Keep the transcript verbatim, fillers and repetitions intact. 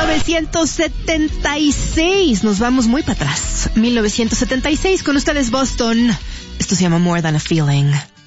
novecientos setenta y seis. Nos vamos muy para atrás. mil novecientos setenta y seis, con ustedes Boston. Esto se llama More Than a Feeling.